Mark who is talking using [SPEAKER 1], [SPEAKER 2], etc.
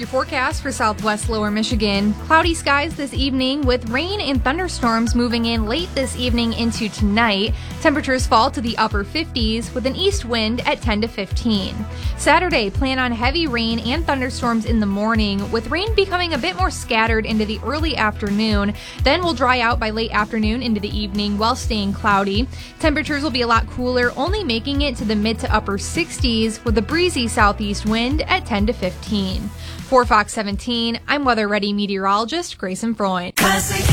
[SPEAKER 1] forecast for southwest lower Michigan. Cloudy skies this evening with rain and thunderstorms moving in late this evening into tonight. Temperatures fall to the upper 50s with an east wind at 10 to 15. Saturday, plan on heavy rain and thunderstorms in the morning, with rain becoming a bit more scattered into the early afternoon. Then will dry out by late afternoon into the evening while staying cloudy. Temperatures will be a lot cooler, only making it to the mid to upper 60s with a breezy southeast wind at 10 to 15. For Fox 17, I'm Weather Ready meteorologist Grayson Freund.